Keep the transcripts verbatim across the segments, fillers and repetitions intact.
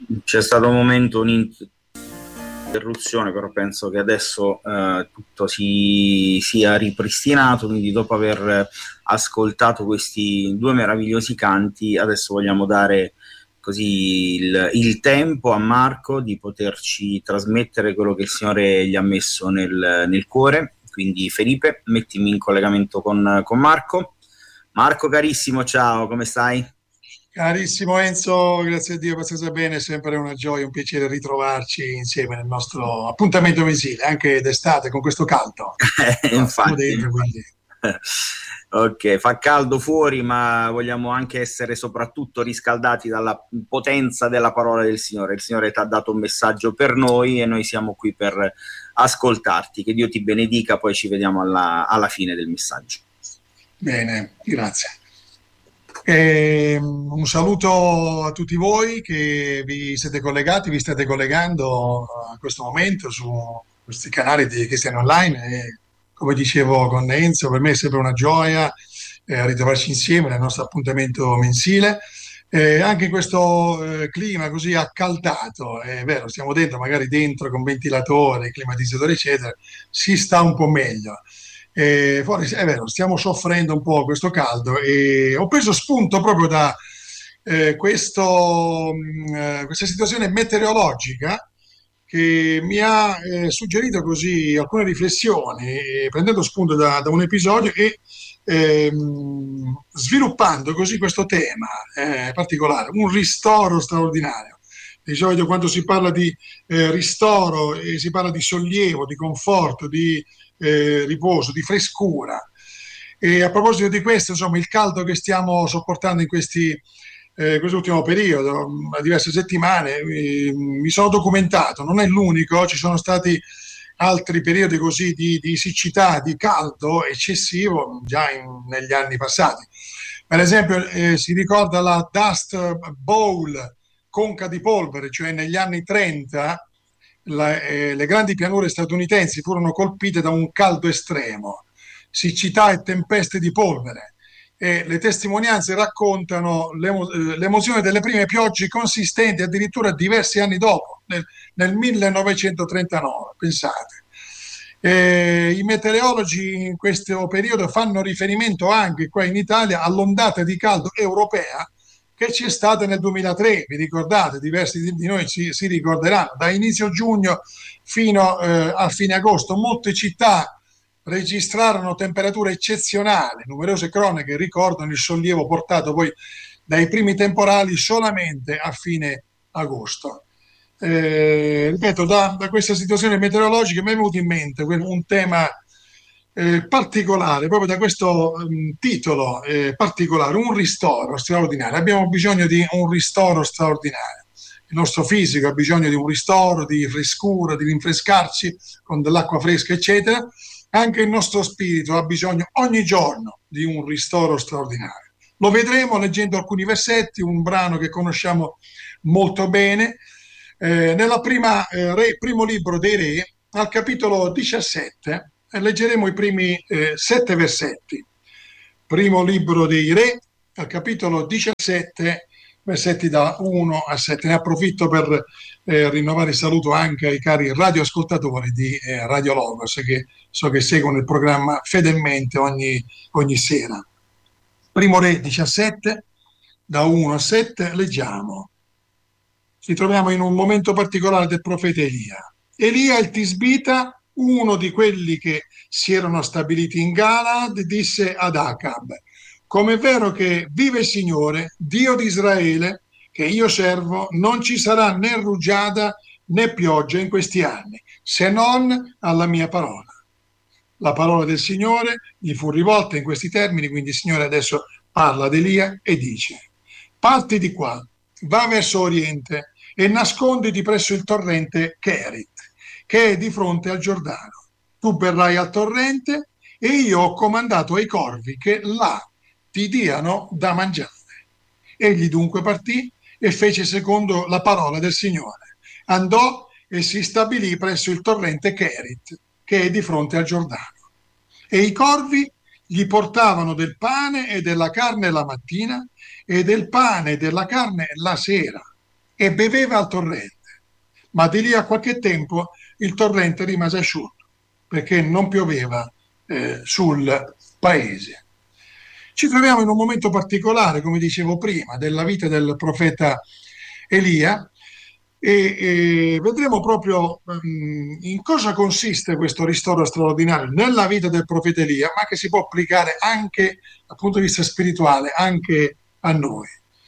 c'è stato un momento, un'interruzione, però penso che adesso eh, tutto si sia ripristinato, quindi dopo aver ascoltato questi due meravigliosi canti, adesso vogliamo dare così il, il tempo a Marco di poterci trasmettere quello che il Signore gli ha messo nel, nel cuore. Quindi Felipe, mettimi in collegamento con, con Marco. Marco carissimo, ciao, come stai? Carissimo Enzo, grazie a Dio, abbastanza bene, è sempre una gioia, un piacere ritrovarci insieme nel nostro appuntamento mensile, anche d'estate con questo caldo. Però stiamo Infatti, dentro, infatti. quindi. Ok, fa caldo fuori, ma vogliamo anche essere soprattutto riscaldati dalla potenza della parola del Signore. Il Signore ti ha dato un messaggio per noi e noi siamo qui per ascoltarti. Che Dio ti benedica, poi ci vediamo alla, alla fine del messaggio. Bene, grazie. E un saluto a tutti voi che vi siete collegati, vi state collegando a questo momento su questi canali di Cristiani Online. E, come dicevo con Enzo, per me è sempre una gioia eh, ritrovarci insieme nel nostro appuntamento mensile. Eh, anche in questo eh, clima così accaldato, è vero, stiamo dentro, magari dentro con ventilatore, climatizzatore, eccetera, si sta un po' meglio. Eh, fuori, è vero, stiamo soffrendo un po' questo caldo e ho preso spunto proprio da eh, questo, mh, eh, questa situazione meteorologica che mi ha eh, suggerito così alcune riflessioni, eh, prendendo spunto da, da un episodio e ehm, sviluppando così questo tema eh, particolare, un ristoro straordinario. Di solito quando si parla di eh, ristoro eh, si parla di sollievo, di conforto, di eh, riposo, di frescura. E a proposito di questo, insomma, il caldo che stiamo sopportando in questi eh, quest'ultimo periodo, a diverse settimane, mi, mi sono documentato, non è l'unico, ci sono stati altri periodi così di, di siccità, di caldo eccessivo già in, negli anni passati. Per esempio, eh, si ricorda la Dust Bowl, conca di polvere, cioè negli anni trenta la, eh, le grandi pianure statunitensi furono colpite da un caldo estremo, siccità e tempeste di polvere. E le testimonianze raccontano l'emo- eh, l'emozione delle prime piogge consistenti addirittura diversi anni dopo, nel, nel millenovecentotrentanove, pensate. Eh, I meteorologi in questo periodo fanno riferimento anche qua in Italia all'ondata di caldo europea che c'è stata nel duemilatré, vi ricordate, diversi di noi si, si ricorderanno, da inizio giugno fino eh, a fine agosto, molte città registrarono temperature eccezionali, numerose cronache ricordano il sollievo portato poi dai primi temporali solamente a fine agosto. Eh, ripeto, da, da questa situazione meteorologica mi è venuto in mente un tema eh, particolare, proprio da questo um, titolo eh, particolare, un ristoro straordinario. Abbiamo bisogno di un ristoro straordinario. Il nostro fisico ha bisogno di un ristoro, di frescura, di rinfrescarci con dell'acqua fresca, eccetera. Anche il nostro spirito ha bisogno ogni giorno di un ristoro straordinario. Lo vedremo leggendo alcuni versetti, un brano che conosciamo molto bene. Eh, nella prima, eh, re, primo libro dei Re, al capitolo diciassette, eh, leggeremo i primi eh, sette versetti. Primo libro dei Re, al capitolo diciassette, versetti da uno a sette. Ne approfitto per eh, rinnovare il saluto anche ai cari radioascoltatori di eh, Radio Logos, che so che seguono il programma fedelmente ogni, ogni sera. Primo Re diciassette, da uno a sette, leggiamo. Ci troviamo in un momento particolare del profeta Elia. Elia il Tisbita, uno di quelli che si erano stabiliti in Galad, disse ad Acab: come è vero che vive il Signore, Dio di Israele, che io servo, non ci sarà né rugiada né pioggia in questi anni, se non alla mia parola. La parola del Signore gli fu rivolta in questi termini, quindi il Signore adesso parla ad Elia e dice: parti di qua, va verso oriente e nasconditi presso il torrente Cherit, che è di fronte al Giordano. Tu verrai al torrente e io ho comandato ai corvi che là ti diano da mangiare. Egli dunque partì e fece secondo la parola del Signore. Andò e si stabilì presso il torrente Cherit, che è di fronte al Giordano. E i corvi gli portavano del pane e della carne la mattina e del pane e della carne la sera. e beveva al torrente, ma di lì a qualche tempo il torrente rimase asciutto perché non pioveva eh, sul paese. Ci troviamo in un momento particolare, come dicevo prima, della vita del profeta Elia e, e vedremo proprio um, in cosa consiste questo ristoro straordinario nella vita del profeta Elia, ma che si può applicare anche dal punto di vista spirituale, anche a noi.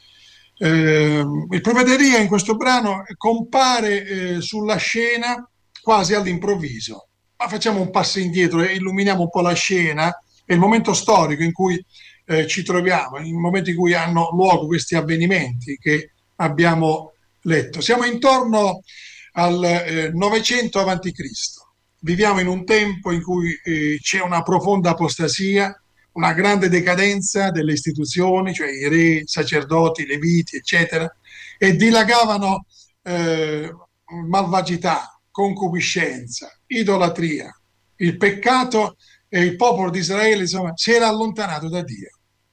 Eh, il profeta Elia in questo brano compare eh, sulla scena quasi all'improvviso, ma facciamo un passo indietro e illuminiamo un po' la scena e il momento storico in cui eh, ci troviamo, il momento in cui hanno luogo questi avvenimenti che abbiamo letto. Siamo intorno al eh, novecento avanti Cristo. Viviamo in un tempo in cui eh, c'è una profonda apostasia, una grande decadenza delle istituzioni, cioè i re, sacerdoti, leviti, eccetera, e dilagavano eh, malvagità, concupiscenza, idolatria. Il peccato e il popolo di Israele, insomma, si era allontanato da Dio.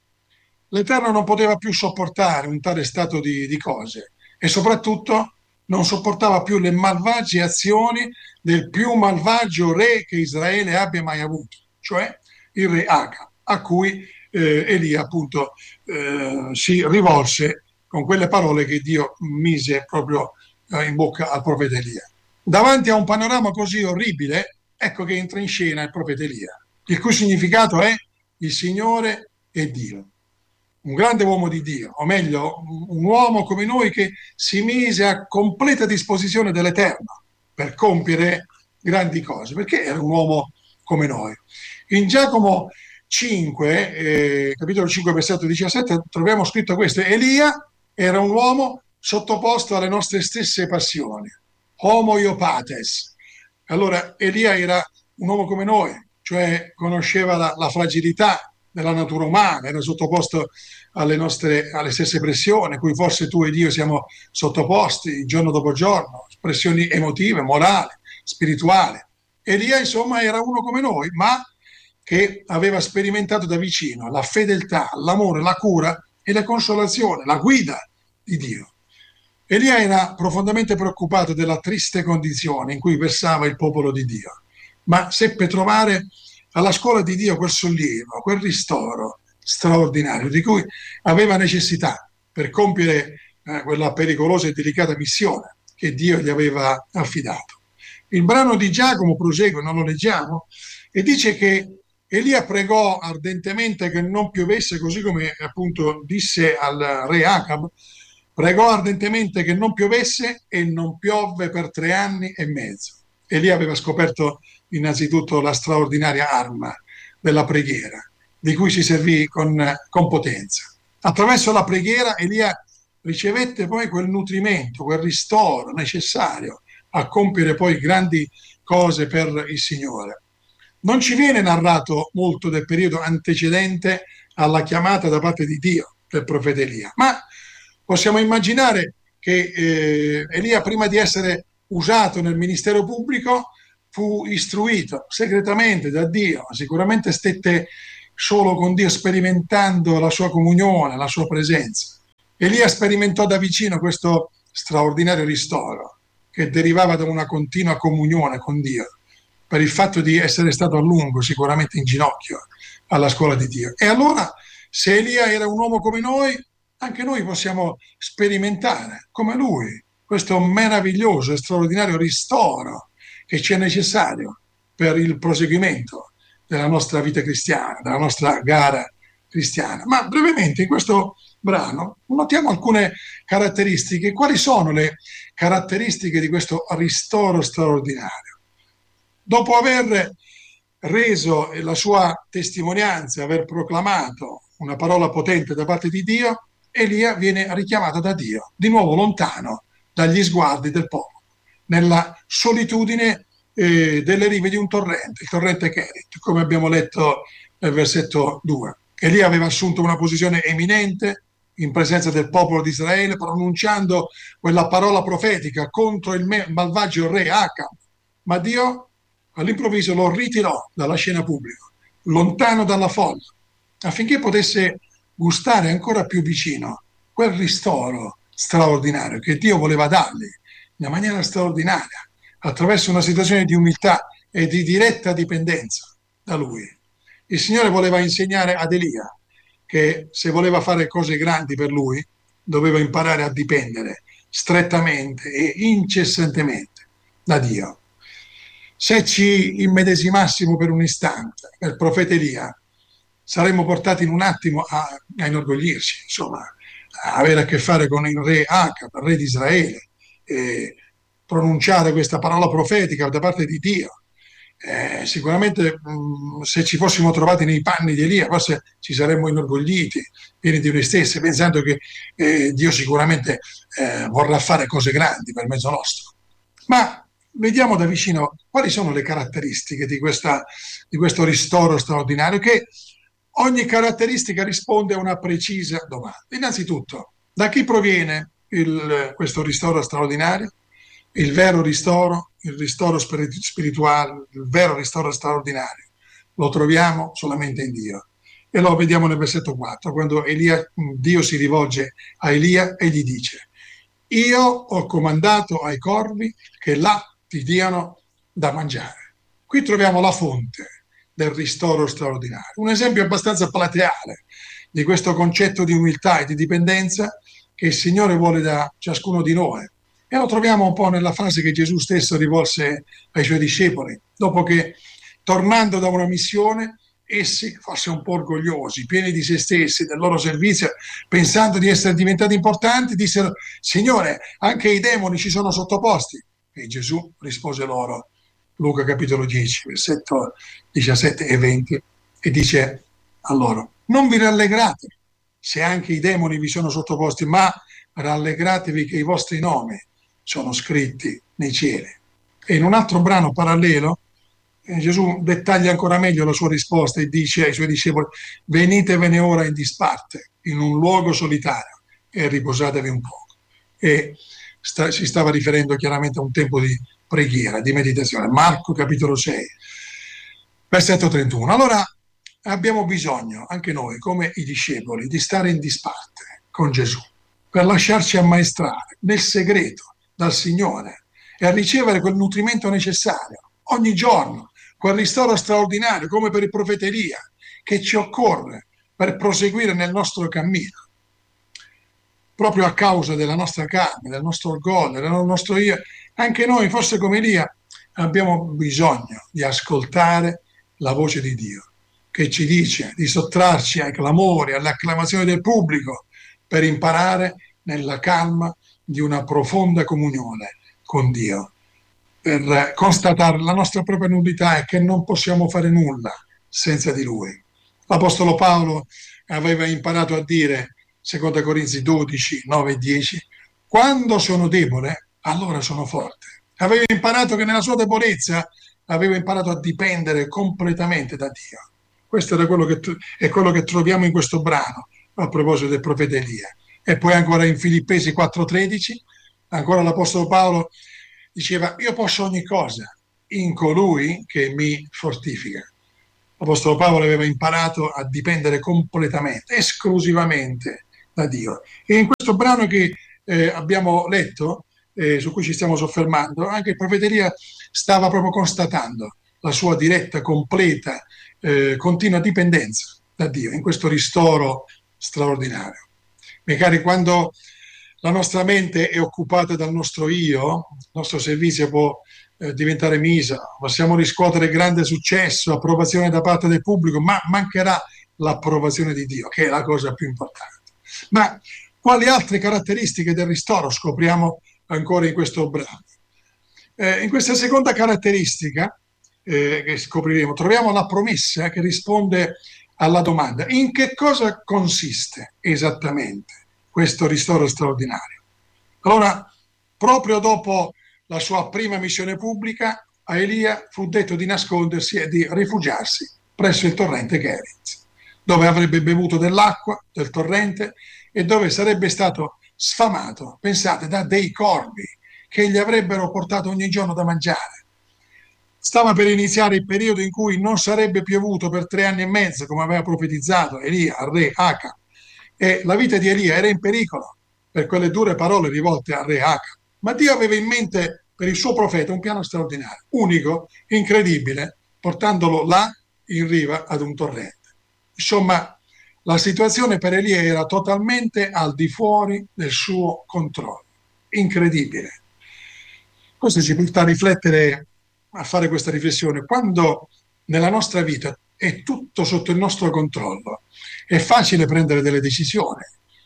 L'Eterno non poteva più sopportare un tale stato di, di cose e soprattutto non sopportava più le malvagie azioni del più malvagio re che Israele abbia mai avuto, cioè il re Acab, a cui eh, Elia appunto eh, si rivolse con quelle parole che Dio mise proprio eh, in bocca al profeta Elia. Davanti a un panorama così orribile, ecco che entra in scena il profeta Elia, il cui significato è il Signore è Dio. Un grande uomo di Dio, o meglio, un uomo come noi che si mise a completa disposizione dell'Eterno per compiere grandi cose, perché era un uomo come noi. In Giacomo cinque, eh, capitolo cinque, versetto diciassette, troviamo scritto questo: Elia era un uomo sottoposto alle nostre stesse passioni, homo iopates. Allora, Elia era un uomo come noi, cioè conosceva la, la fragilità della natura umana, era sottoposto alle nostre alle stesse pressioni, cui forse tu ed io siamo sottoposti giorno dopo giorno, pressioni emotive, morali, spirituali. Elia, insomma, era uno come noi, ma che aveva sperimentato da vicino la fedeltà, l'amore, la cura e la consolazione, la guida di Dio. Elia era profondamente preoccupato della triste condizione in cui versava il popolo di Dio, ma seppe trovare alla scuola di Dio quel sollievo, quel ristoro straordinario di cui aveva necessità per compiere eh, quella pericolosa e delicata missione che Dio gli aveva affidato. Il brano di Giacomo prosegue, non lo leggiamo, e dice che Elia pregò ardentemente che non piovesse, così come appunto disse al re Acab, pregò ardentemente che non piovesse e non piovve per tre anni e mezzo. Elia aveva scoperto innanzitutto la straordinaria arma della preghiera, di cui si servì con, con potenza. Attraverso la preghiera Elia ricevette poi quel nutrimento, quel ristoro necessario a compiere poi grandi cose per il Signore. Non ci viene narrato molto del periodo antecedente alla chiamata da parte di Dio del profeta Elia, ma possiamo immaginare che eh, Elia, prima di essere usato nel ministero pubblico, fu istruito segretamente da Dio, sicuramente stette solo con Dio sperimentando la sua comunione, la sua presenza. Elia sperimentò da vicino questo straordinario ristoro che derivava da una continua comunione con Dio, per il fatto di essere stato a lungo sicuramente in ginocchio alla scuola di Dio. E allora, se Elia era un uomo come noi, anche noi possiamo sperimentare come lui questo meraviglioso e straordinario ristoro che ci è necessario per il proseguimento della nostra vita cristiana, della nostra gara cristiana. Ma brevemente in questo brano notiamo alcune caratteristiche. Quali sono le caratteristiche di questo ristoro straordinario? Dopo aver reso la sua testimonianza, aver proclamato una parola potente da parte di Dio, Elia viene richiamato da Dio, di nuovo lontano dagli sguardi del popolo, nella solitudine eh, delle rive di un torrente, il torrente Kerit, come abbiamo letto nel versetto due. Elia aveva assunto una posizione eminente in presenza del popolo di Israele, pronunciando quella parola profetica contro il malvagio re Acab, ma Dio all'improvviso lo ritirò dalla scena pubblica, lontano dalla folla, affinché potesse gustare ancora più vicino quel ristoro straordinario che Dio voleva dargli in una maniera straordinaria, attraverso una situazione di umiltà e di diretta dipendenza da Lui. Il Signore voleva insegnare ad Elia che se voleva fare cose grandi per Lui, doveva imparare a dipendere strettamente e incessantemente da Dio. Se ci immedesimassimo per un istante nel profeta Elia, saremmo portati in un attimo a, a inorgoglirci, insomma, a avere a che fare con il re Acab, il re di Israele, e pronunciare questa parola profetica da parte di Dio. Eh, sicuramente mh, se ci fossimo trovati nei panni di Elia, forse ci saremmo inorgogliti, pieni di noi stessi, pensando che eh, Dio sicuramente eh, vorrà fare cose grandi per mezzo nostro. Ma vediamo da vicino quali sono le caratteristiche di, questa, di questo ristoro straordinario, che ogni caratteristica risponde a una precisa domanda. Innanzitutto, da chi proviene il, questo ristoro straordinario? Il vero ristoro, il ristoro spirituale, il vero ristoro straordinario, lo troviamo solamente in Dio. E lo vediamo nel versetto quattro, quando Elia, Dio si rivolge a Elia e gli dice: io ho comandato ai corvi che là ti diano da mangiare. Qui troviamo la fonte del ristoro straordinario. Un esempio abbastanza plateale di questo concetto di umiltà e di dipendenza che il Signore vuole da ciascuno di noi. E lo troviamo un po' nella frase che Gesù stesso rivolse ai suoi discepoli, dopo che, tornando da una missione, essi, forse un po' orgogliosi, pieni di se stessi, del loro servizio, pensando di essere diventati importanti, dissero: Signore, anche i demoni ci sono sottoposti. E Gesù rispose loro, Luca capitolo dieci, versetto diciassette e venti, e dice a loro: non vi rallegrate se anche i demoni vi sono sottoposti, ma rallegratevi che i vostri nomi sono scritti nei cieli. E in un altro brano parallelo eh, Gesù dettaglia ancora meglio la sua risposta e dice ai suoi discepoli: venitevene ora in disparte, in un luogo solitario, e riposatevi un poco. E sta, si stava riferendo chiaramente a un tempo di preghiera, di meditazione. Marco capitolo sei, versetto trentuno. Allora abbiamo bisogno, anche noi, come i discepoli, di stare in disparte con Gesù, per lasciarci ammaestrare nel segreto dal Signore e a ricevere quel nutrimento necessario ogni giorno, quel ristoro straordinario, come per il profeta Elia, che ci occorre per proseguire nel nostro cammino. Proprio a causa della nostra carne, del nostro orgoglio, del nostro io, anche noi, forse come Elia, abbiamo bisogno di ascoltare la voce di Dio, che ci dice di sottrarci ai clamori, alle acclamazioni del pubblico, per imparare nella calma di una profonda comunione con Dio, per constatare la nostra propria nudità e che non possiamo fare nulla senza di Lui. L'Apostolo Paolo aveva imparato a dire, seconda Corinzi dodici, nove e dieci, quando sono debole, allora sono forte. Aveva imparato che nella sua debolezza aveva imparato a dipendere completamente da Dio. Questo era quello che, è quello che troviamo in questo brano a proposito del profeta Elia. E poi ancora in Filippesi quattro tredici, ancora l'Apostolo Paolo diceva: io posso ogni cosa in colui che mi fortifica. L'Apostolo Paolo aveva imparato a dipendere completamente, esclusivamente da Dio. E in questo brano che eh, abbiamo letto, eh, su cui ci stiamo soffermando, anche il profeta Elia stava proprio constatando la sua diretta, completa, eh, continua dipendenza da Dio, in questo ristoro straordinario. Miei cari, quando la nostra mente è occupata dal nostro io, il nostro servizio può eh, diventare misero, possiamo riscuotere grande successo, approvazione da parte del pubblico, ma mancherà l'approvazione di Dio, che è la cosa più importante. Ma quali altre caratteristiche del ristoro scopriamo ancora in questo brano? Eh, in questa seconda caratteristica eh, che scopriremo, troviamo la promessa che risponde alla domanda: in che cosa consiste esattamente questo ristoro straordinario? Allora, proprio dopo la sua prima missione pubblica, a Elia fu detto di nascondersi e di rifugiarsi presso il torrente Kerit, dove avrebbe bevuto dell'acqua del torrente e dove sarebbe stato sfamato, pensate, da dei corvi che gli avrebbero portato ogni giorno da mangiare. Stava per iniziare il periodo in cui non sarebbe piovuto per tre anni e mezzo, come aveva profetizzato Elia al re Acab, e la vita di Elia era in pericolo. per quelle dure parole rivolte al re Acab, ma Dio aveva in mente per il suo profeta un piano straordinario, unico, incredibile, portandolo là in riva ad un torrente. Insomma, la situazione per Elia era totalmente al di fuori del suo controllo. Incredibile. Questo ci porta a riflettere, a fare questa riflessione. Quando nella nostra vita è tutto sotto il nostro controllo, è facile prendere delle decisioni,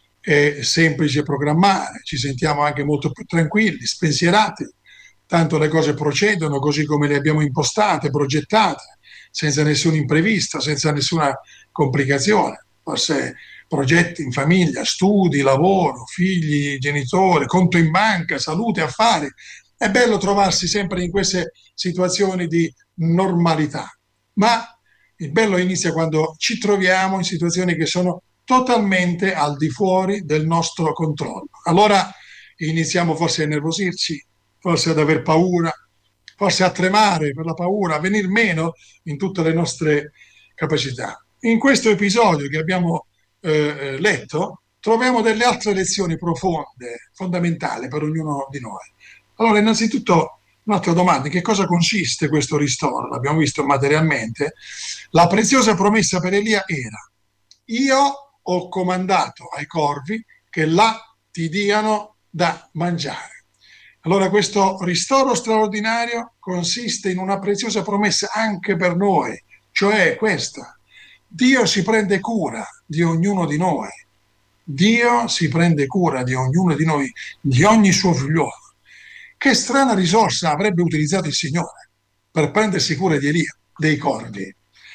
è semplice programmare, ci sentiamo anche molto più tranquilli, spensierati, tanto le cose procedono così come le abbiamo impostate, progettate, senza nessun imprevisto, senza nessuna complicazione. Forse progetti in famiglia, studi, lavoro, figli, genitori, conto in banca, salute, affari. È bello trovarsi sempre in queste situazioni di normalità, ma il bello inizia quando ci troviamo in situazioni che sono totalmente al di fuori del nostro controllo. Allora iniziamo forse a innervosirci, forse ad aver paura, forse a tremare per la paura, a venir meno in tutte le nostre capacità. In questo episodio che abbiamo eh, letto troviamo delle altre lezioni profonde, fondamentali per ognuno di noi. Allora, innanzitutto, un'altra domanda: in che cosa consiste questo ristoro? L'abbiamo visto materialmente. La preziosa promessa per Elia era: io ho comandato ai corvi che là ti diano da mangiare. Allora, questo ristoro straordinario consiste in una preziosa promessa anche per noi, cioè questa: Dio si prende cura di ognuno di noi. Dio si prende cura di ognuno di noi, di ogni suo figliolo. Che strana risorsa avrebbe utilizzato il Signore per prendersi cura di Elia, dei corvi.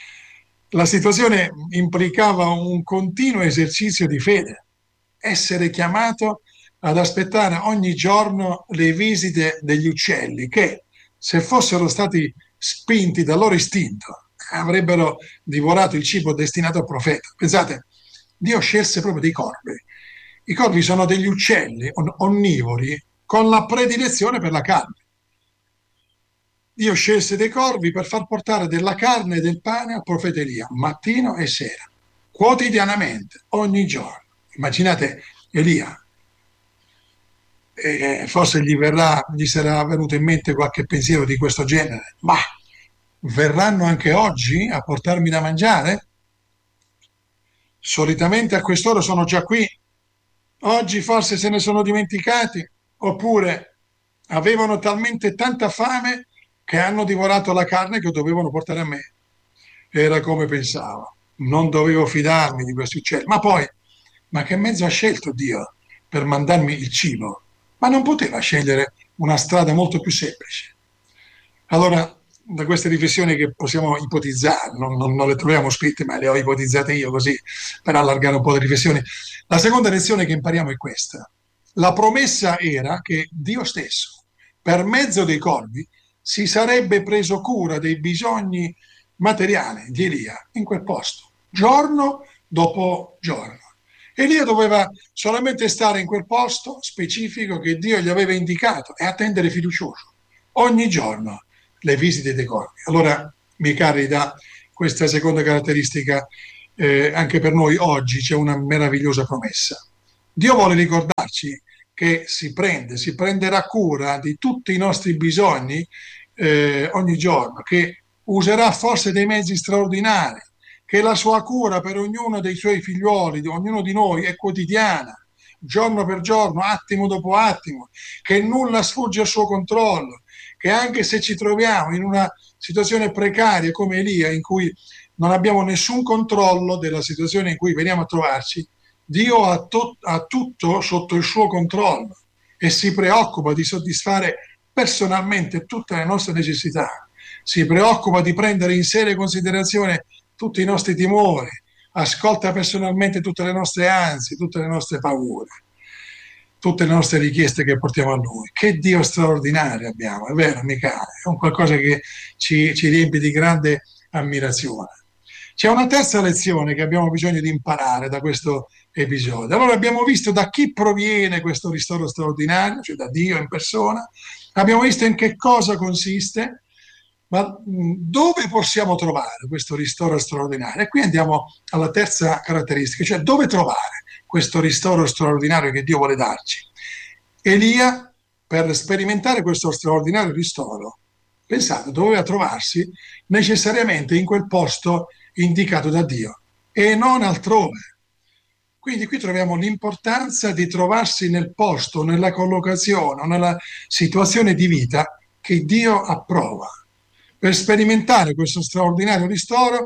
La situazione implicava un continuo esercizio di fede, essere chiamato ad aspettare ogni giorno le visite degli uccelli che, se fossero stati spinti dal loro istinto, avrebbero divorato il cibo destinato al profeta. Pensate, Dio scelse proprio dei corvi. I corvi sono degli uccelli onnivori con la predilezione per la carne. Dio scelse dei corvi per far portare della carne e del pane al profeta Elia, mattino e sera, quotidianamente, ogni giorno. Immaginate Elia. E forse gli verrà, gli sarà venuto in mente qualche pensiero di questo genere. Ma verranno anche oggi a portarmi da mangiare? Solitamente a quest'ora sono già qui. Oggi forse se ne sono dimenticati, oppure avevano talmente tanta fame che hanno divorato la carne che dovevano portare a me. Era come pensavo. Non dovevo fidarmi di questi uccelli. Ma poi, ma che mezzo ha scelto Dio per mandarmi il cibo? Ma non poteva scegliere una strada molto più semplice. Allora, da queste riflessioni che possiamo ipotizzare, non, non, non le troviamo scritte, ma le ho ipotizzate io così per allargare un po' le riflessioni. La seconda lezione che impariamo è questa. La promessa era che Dio stesso, per mezzo dei corvi, si sarebbe preso cura dei bisogni materiali di Elia in quel posto, giorno dopo giorno. Elia doveva solamente stare in quel posto specifico che Dio gli aveva indicato e attendere fiducioso ogni giorno le visite dei corvi. Allora, miei cari, da questa seconda caratteristica, eh, anche per noi oggi c'è una meravigliosa promessa. Dio vuole ricordarci che si prende, si prenderà cura di tutti i nostri bisogni eh, ogni giorno, che userà forse dei mezzi straordinari, che la sua cura per ognuno dei suoi figlioli, di ognuno di noi, è quotidiana, giorno per giorno, attimo dopo attimo, che nulla sfugge al suo controllo, che anche se ci troviamo in una situazione precaria come Elia, in cui non abbiamo nessun controllo della situazione in cui veniamo a trovarci, Dio ha, to- ha tutto sotto il suo controllo e si preoccupa di soddisfare personalmente tutte le nostre necessità, si preoccupa di prendere in seria considerazione tutti i nostri timori, ascolta personalmente tutte le nostre ansie, tutte le nostre paure, tutte le nostre richieste che portiamo a Lui. Che Dio straordinario abbiamo, è vero, mica, è un qualcosa che ci, ci riempie di grande ammirazione. C'è una terza lezione che abbiamo bisogno di imparare da questo episodio. Allora, abbiamo visto da chi proviene questo ristoro straordinario, cioè da Dio in persona, abbiamo visto in che cosa consiste, Ma mh, dove possiamo trovare questo ristoro straordinario? E qui andiamo alla terza caratteristica, cioè dove trovare questo ristoro straordinario che Dio vuole darci. Elia, per sperimentare questo straordinario ristoro, pensate, doveva trovarsi necessariamente in quel posto indicato da Dio e non altrove. Quindi qui troviamo l'importanza di trovarsi nel posto, nella collocazione, nella situazione di vita che Dio approva. Per sperimentare questo straordinario ristoro,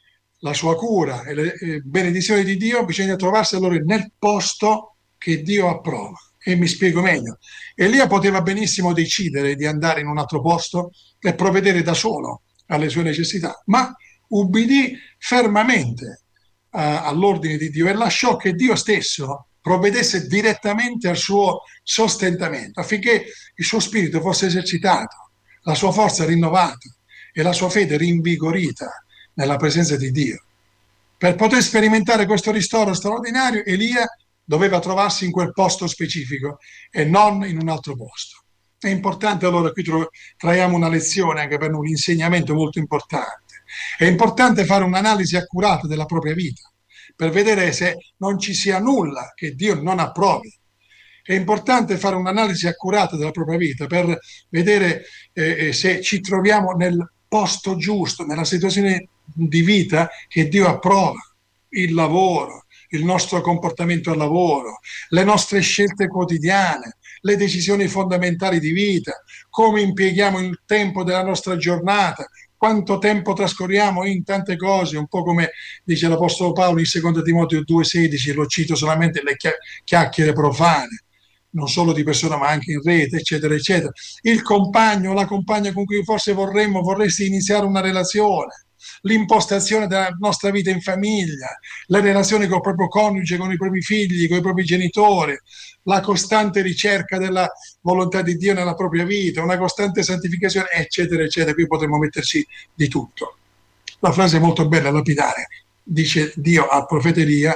la sua cura e le eh, benedizioni di Dio, bisogna trovarsi allora nel posto che Dio approva. E mi spiego meglio. Elia poteva benissimo decidere di andare in un altro posto e provvedere da solo alle sue necessità, ma ubbidì fermamente uh, all'ordine di Dio e lasciò che Dio stesso provvedesse direttamente al suo sostentamento affinché il suo spirito fosse esercitato, la sua forza rinnovata e la sua fede rinvigorita nella presenza di Dio. Per poter sperimentare questo ristoro straordinario, Elia doveva trovarsi in quel posto specifico e non in un altro posto. È importante, allora qui traiamo una lezione anche per un insegnamento molto importante. È importante fare un'analisi accurata della propria vita per vedere se non ci sia nulla che Dio non approvi. È importante fare un'analisi accurata della propria vita per vedere eh, se ci troviamo nel posto giusto, nella situazione di vita che Dio approva, il lavoro, il nostro comportamento al lavoro, le nostre scelte quotidiane, le decisioni fondamentali di vita, come impieghiamo il tempo della nostra giornata, quanto tempo trascorriamo in tante cose, un po' come dice l'Apostolo Paolo in seconda Timoteo due sedici, lo cito solamente le chiacchiere profane, non solo di persona ma anche in rete, eccetera, eccetera. Il compagno, la compagna con cui forse vorremmo, vorresti iniziare una relazione, l'impostazione della nostra vita in famiglia, le relazioni con il proprio coniuge, con i propri figli, con i propri genitori, la costante ricerca della volontà di Dio nella propria vita, una costante santificazione, eccetera, eccetera. Qui potremmo metterci di tutto. La frase è molto bella, lapidare. Dice Dio al profeta Elia: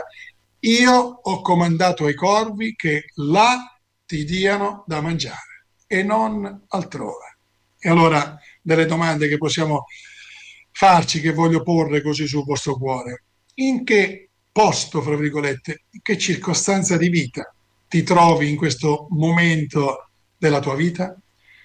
io ho comandato ai corvi che là ti diano da mangiare e non altrove. E allora delle domande che possiamo farci, che voglio porre così sul vostro cuore: in che posto, fra virgolette, in che circostanza di vita ti trovi in questo momento della tua vita?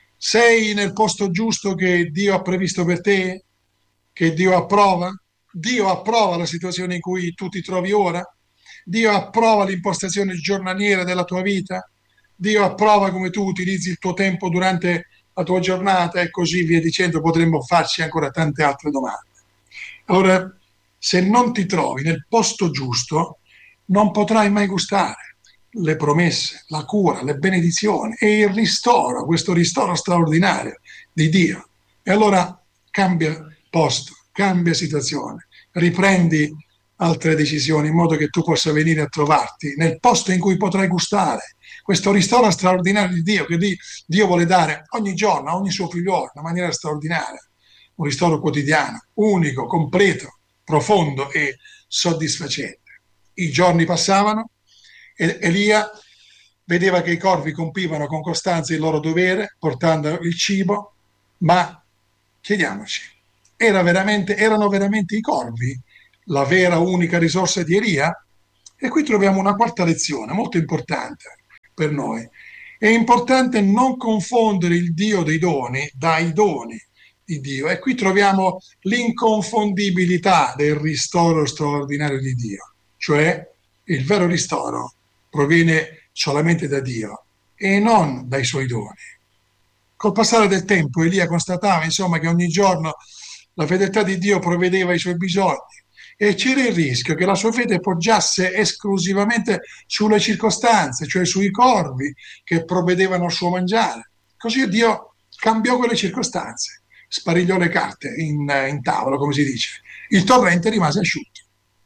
Sei nel posto giusto che Dio ha previsto per te? Che Dio approva? Dio approva la situazione in cui tu ti trovi ora? Dio approva l'impostazione giornaliera della tua vita? Dio approva come tu utilizzi il tuo tempo durante la tua giornata e così via dicendo? Potremmo farci ancora tante altre domande. Allora, se non ti trovi nel posto giusto, non potrai mai gustare le promesse, la cura, le benedizioni e il ristoro, questo ristoro straordinario di Dio. E allora cambia posto, cambia situazione, riprendi altre decisioni in modo che tu possa venire a trovarti nel posto in cui potrai gustare questo ristoro straordinario di Dio, che Dio vuole dare ogni giorno a ogni suo figliolo in maniera straordinaria, un ristoro quotidiano, unico, completo, profondo e soddisfacente. I giorni passavano e Elia vedeva che i corvi compivano con costanza il loro dovere, portando il cibo, ma chiediamoci, era veramente, erano veramente i corvi la vera unica risorsa di Elia? E qui troviamo una quarta lezione molto importante per noi. È importante non confondere il Dio dei doni dai doni di Dio, e qui troviamo l'inconfondibilità del ristoro straordinario di Dio, cioè il vero ristoro proviene solamente da Dio e non dai suoi doni. Col passare del tempo Elia constatava insomma che ogni giorno la fedeltà di Dio provvedeva ai suoi bisogni e c'era il rischio che la sua fede poggiasse esclusivamente sulle circostanze, cioè sui corvi che provvedevano al suo mangiare. Così Dio cambiò quelle circostanze, sparigliò le carte in, in tavola, come si dice. Il torrente rimase asciutto.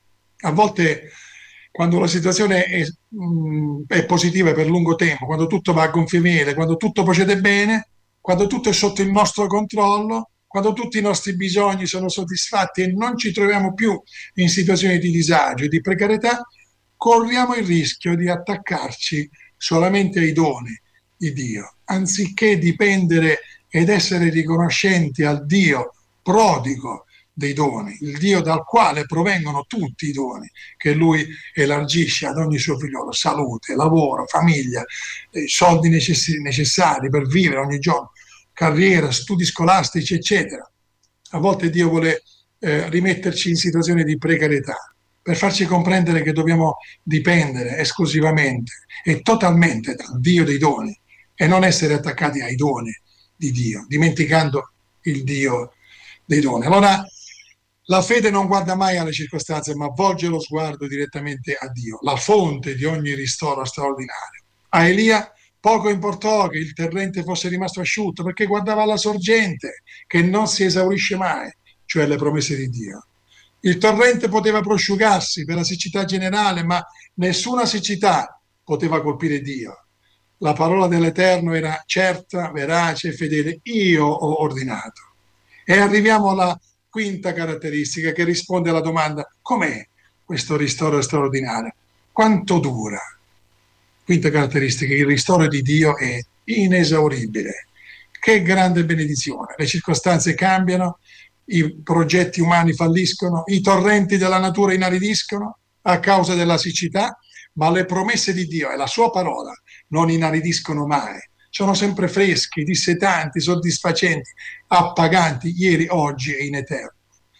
A volte, quando la situazione è, mh, è positiva per lungo tempo, quando tutto va a gonfie vele, quando tutto procede bene, quando tutto è sotto il nostro controllo, quando tutti i nostri bisogni sono soddisfatti e non ci troviamo più in situazioni di disagio e di precarietà, corriamo il rischio di attaccarci solamente ai doni di Dio, anziché dipendere ed essere riconoscenti al Dio prodigo dei doni, il Dio dal quale provengono tutti i doni che Lui elargisce ad ogni suo figliolo: salute, lavoro, famiglia, eh, soldi necess- necessari per vivere ogni giorno, carriera, studi scolastici, eccetera. A volte Dio vuole eh, rimetterci in situazioni di precarietà per farci comprendere che dobbiamo dipendere esclusivamente e totalmente dal Dio dei doni e non essere attaccati ai doni di Dio, dimenticando il Dio dei doni. Allora, la fede non guarda mai alle circostanze, ma volge lo sguardo direttamente a Dio, la fonte di ogni ristoro straordinario. A Elia poco importò che il torrente fosse rimasto asciutto, perché guardava alla sorgente che non si esaurisce mai, cioè le promesse di Dio. Il torrente poteva prosciugarsi per la siccità generale, ma nessuna siccità poteva colpire Dio. La parola dell'Eterno era certa, verace e fedele: io ho ordinato. E arriviamo alla quinta caratteristica, che risponde alla domanda: com'è questo ristoro straordinario? Quanto dura? Quinta caratteristica: il ristoro di Dio è inesauribile. Che grande benedizione! Le circostanze cambiano, i progetti umani falliscono, i torrenti della natura inaridiscono a causa della siccità, ma le promesse di Dio e la sua parola non inaridiscono mai. Sono sempre freschi, dissetanti, soddisfacenti, appaganti, ieri, oggi e in eterno.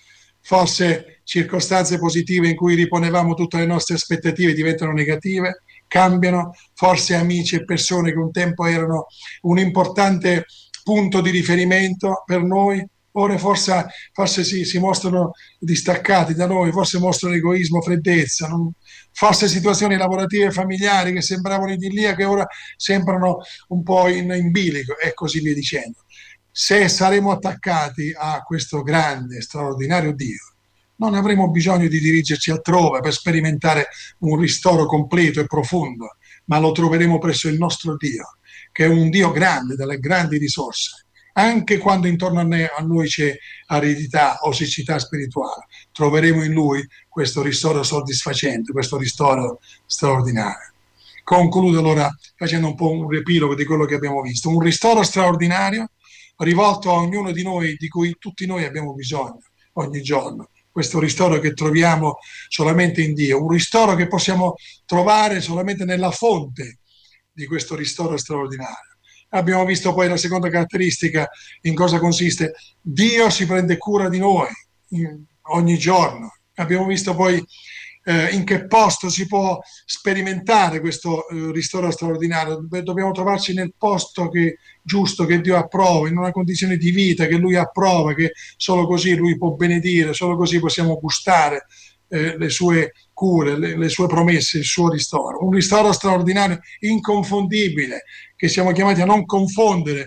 Forse circostanze positive in cui riponevamo tutte le nostre aspettative diventano negative, cambiano. Forse amici e persone che un tempo erano un importante punto di riferimento per noi, ora forse, forse si, si mostrano distaccati da noi, forse mostrano egoismo, freddezza, non, forse situazioni lavorative e familiari che sembravano idilliache ora sembrano un po' in, in bilico, e così via dicendo. Se saremo attaccati a questo grande, straordinario Dio, non avremo bisogno di dirigerci altrove per sperimentare un ristoro completo e profondo, ma lo troveremo presso il nostro Dio, che è un Dio grande, delle grandi risorse. Anche quando intorno a noi c'è aridità o siccità spirituale, troveremo in Lui questo ristoro soddisfacente, questo ristoro straordinario. Concludo allora facendo un po' un riepilogo di quello che abbiamo visto. Un ristoro straordinario rivolto a ognuno di noi, di cui tutti noi abbiamo bisogno ogni giorno. Questo ristoro che troviamo solamente in Dio, un ristoro che possiamo trovare solamente nella fonte di questo ristoro straordinario. Abbiamo visto poi la seconda caratteristica, in cosa consiste: Dio si prende cura di noi ogni giorno. Abbiamo visto poi eh, in che posto si può sperimentare questo eh, ristoro straordinario. Dobbiamo trovarci nel posto che, giusto, che Dio approva, in una condizione di vita che Lui approva, che solo così Lui può benedire, solo così possiamo gustare eh, le sue cure, le, le sue promesse, il suo ristoro. Un ristoro straordinario, inconfondibile, che siamo chiamati a non confondere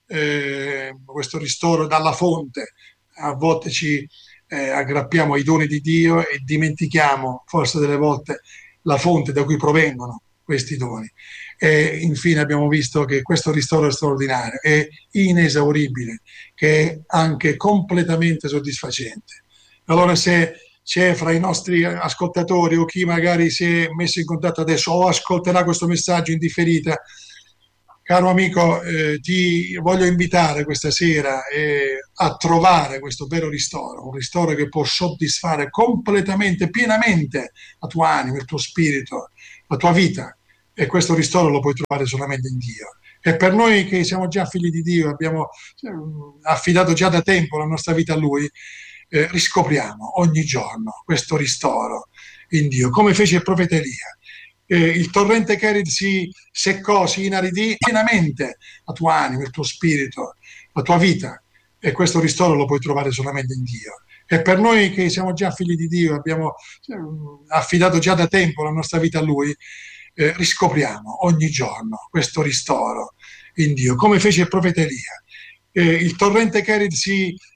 eh, questo ristoro dalla fonte. A volte ci eh, aggrappiamo ai doni di Dio e dimentichiamo forse delle volte la fonte da cui provengono questi doni. E infine abbiamo visto che questo ristoro straordinario è inesauribile, che è anche completamente soddisfacente. Allora, se c'è fra i nostri ascoltatori o chi magari si è messo in contatto adesso o ascolterà questo messaggio in differita, caro amico, eh, ti voglio invitare questa sera eh, a trovare questo vero ristoro, un ristoro che può soddisfare completamente, pienamente la tua anima, il tuo spirito, la tua vita, e questo ristoro lo puoi trovare solamente in Dio. E per noi che siamo già figli di Dio, abbiamo eh, affidato già da tempo la nostra vita a Lui, eh, riscopriamo ogni giorno questo ristoro in Dio, come fece il profeta Elia. Eh, il torrente Kerit si seccò, si inaridì pienamente la tua anima, il tuo spirito, la tua vita, e questo ristoro lo puoi trovare solamente in Dio. E per noi che siamo già figli di Dio, abbiamo eh, affidato già da tempo la nostra vita a Lui, eh, riscopriamo ogni giorno questo ristoro in Dio, come fece il profeta Elia. Eh, il torrente Kerit si